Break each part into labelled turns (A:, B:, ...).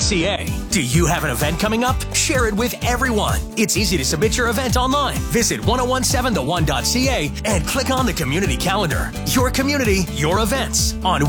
A: 101.7theone.ca. Do you have an event coming up? Share it with everyone. It's easy to submit your event online. Visit 1017theone.ca and click on the community calendar. Your community, your events on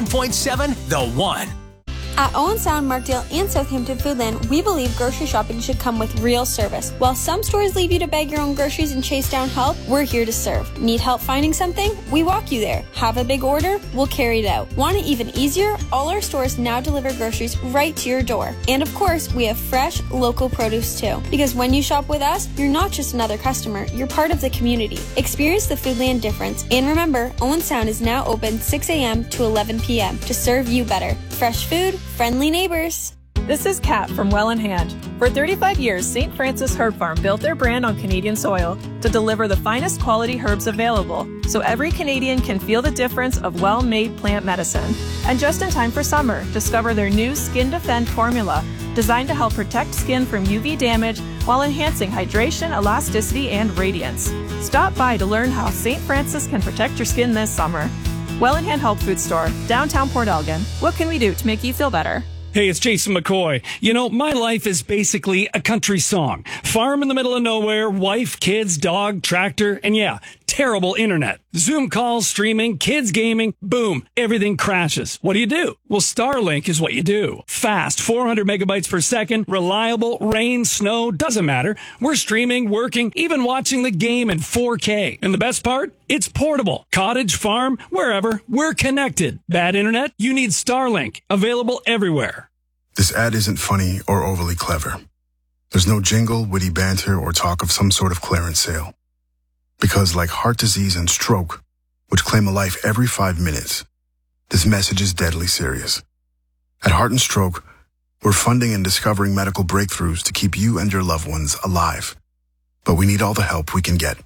A: 101.7 The One.
B: At Owen Sound, Markdale, and Southampton Foodland, we believe grocery shopping should come with real service. While some stores leave you to bag your own groceries and chase down help, we're here to serve. Need help finding something? We walk you there. Have a big order? We'll carry it out. Want it even easier? All our stores now deliver groceries right to your door. And of course, we have fresh, local produce too. Because when you shop with us, you're not just another customer, you're part of the community. Experience the Foodland difference. And remember, Owen Sound is now open 6 a.m. to 11 p.m. to serve you better. Fresh food, friendly neighbors.
C: This is Kat from Well in Hand. For 35 years, St. Francis Herb Farm built their brand on Canadian soil to deliver the finest quality herbs available, so every Canadian can feel the difference of well-made plant medicine. And just in time for summer, discover their new Skin Defend formula, designed to help protect skin from UV damage while enhancing hydration, elasticity, and radiance. Stop by to learn how St. Francis can protect your skin this summer. Well in Hand Health Food Store, downtown Port Elgin. What can we do to make you feel better?
D: Hey, it's Jason McCoy. You know, my life is basically a country song. Farm in the middle of nowhere, wife, kids, dog, tractor, and yeah, terrible internet. Zoom calls, streaming, kids gaming, boom, everything crashes. What do? Well, Starlink is what you do. Fast, 400 megabytes per second, reliable, rain, snow, doesn't matter. We're streaming, working, even watching the game in 4K. And the best part? It's portable. Cottage, farm, wherever, we're connected. Bad internet? You need Starlink. Available everywhere.
E: This ad isn't funny or overly clever. There's no jingle, witty banter, or talk of some sort of clearance sale. Because like heart disease and stroke, which claim a life every 5 minutes, this message is deadly serious. At Heart and Stroke, we're funding and discovering medical breakthroughs to keep you and your loved ones alive. But we need all the help we can get.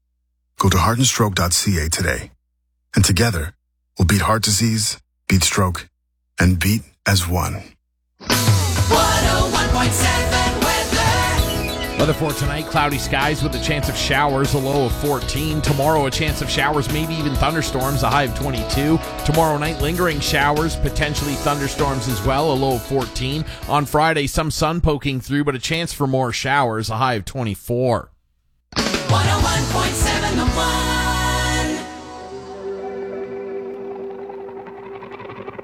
E: Go to heartandstroke.ca today. And together, we'll beat heart disease, beat stroke, and beat as one.
F: 101.7 weather for tonight, cloudy skies with a chance of showers, a low of 14. Tomorrow, a chance of showers, maybe even thunderstorms, a high of 22. Tomorrow night, lingering showers, potentially thunderstorms as well, a low of 14. On Friday, some sun poking through, but a chance for more showers, a high of 24.